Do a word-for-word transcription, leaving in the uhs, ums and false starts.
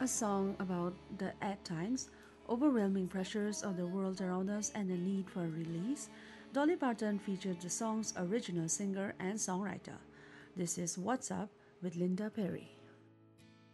A song about the, at times, overwhelming pressures of the world around us and the need for release, Dolly Parton featured the song's original singer and songwriter. This is What's Up with Linda Perry.